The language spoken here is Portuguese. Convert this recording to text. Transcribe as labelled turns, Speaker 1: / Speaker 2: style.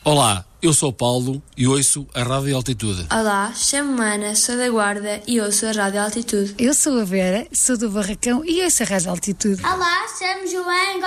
Speaker 1: Olá, eu sou o Paulo e ouço a Rádio Altitude.
Speaker 2: Olá, chamo-me Ana, sou da Guarda e ouço a Rádio Altitude.
Speaker 3: Eu sou a Vera, sou do Barracão e ouço a Rádio Altitude.
Speaker 4: Olá, chamo-me Joana.